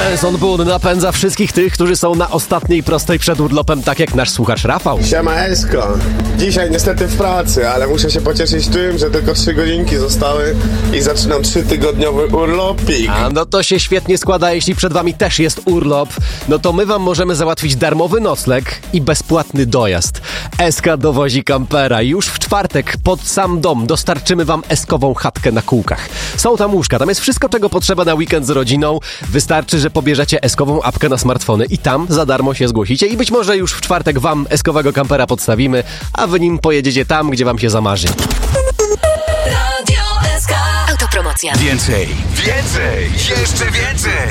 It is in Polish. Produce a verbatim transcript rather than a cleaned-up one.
Benson Boone napędza wszystkich tych, którzy są na ostatniej prostej przed urlopem, tak jak nasz słuchacz Rafał. Siema Esko. Dzisiaj niestety w pracy, ale muszę się pocieszyć tym, że tylko trzy godzinki zostały i zaczynam trzytygodniowy urlopik. A no to się świetnie składa, jeśli przed wami też jest urlop, no to my wam możemy załatwić darmowy nocleg i bezpłatny dojazd. Eska dowozi kampera. Już w czwartek pod sam dom dostarczymy wam eskową chatkę na kółkach. Są tam łóżka, tam jest wszystko, czego potrzeba na weekend z rodziną. Wystarczy, że pobierzecie eskową apkę na smartfony i tam za darmo się zgłosicie i być może już w czwartek wam eskowego kampera podstawimy, a wy nim pojedziecie tam, gdzie wam się zamarzy. Radio S K. Autopromocja. Więcej, więcej, jeszcze więcej.